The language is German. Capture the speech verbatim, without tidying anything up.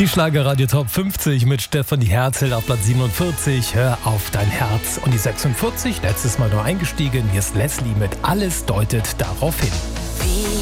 Die Schlagerradio Top fünfzig mit Stefanie Herzl auf Platz siebenundvierzig. Hör auf dein Herz. Und die sechsundvierzig, letztes Mal nur eingestiegen. Hier ist Leslie mit Alles deutet darauf hin. Wie